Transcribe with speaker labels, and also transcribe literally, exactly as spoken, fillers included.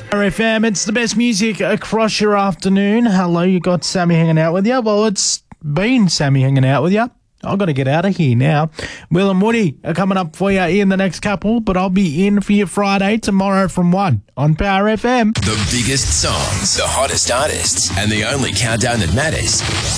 Speaker 1: R F M, it's the best music across your afternoon. Hello, you got Sammy hanging out with you. Well, it's been Sammy hanging out with you. I've got to get out of here now. Will and Woody are coming up for you in the next couple, but I'll be in for you Friday tomorrow from one on Power F M.
Speaker 2: The biggest songs, the hottest artists, and the only countdown that matters.